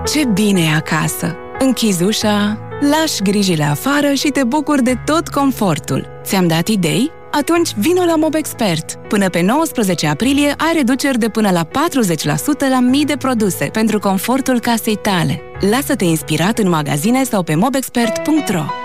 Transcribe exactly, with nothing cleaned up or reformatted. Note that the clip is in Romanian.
Ce bine e acasă! Închizi ușa, lași grijile afară și te bucuri de tot confortul. Ți-am dat idei? Atunci vino la Mobexpert. Până pe nouăsprezece aprilie ai reduceri de până la patruzeci la sută la mii de produse pentru confortul casei tale. Lasă-te inspirat în magazine sau pe mobexpert punct ro.